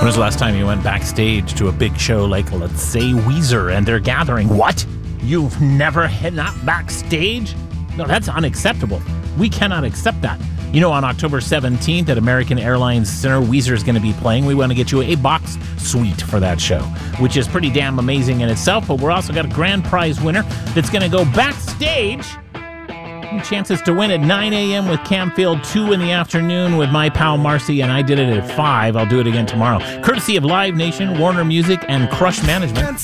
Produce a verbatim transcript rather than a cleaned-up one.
When was the last time you went backstage to a big show like, let's say, Weezer and their gathering? What? You've never hit not backstage? No, that's unacceptable. We cannot accept that. You know, on October seventeenth at American Airlines Center, Weezer is going to be playing. We want to get you a box suite for that show, which is pretty damn amazing in itself. But we're also got a grand prize winner that's going to go backstage. Chances to win at nine a.m. with Camfield, two in the afternoon with my pal Marcy, and I did it at five. I'll do it again tomorrow. Courtesy of Live Nation, Warner Music, and Crush Management.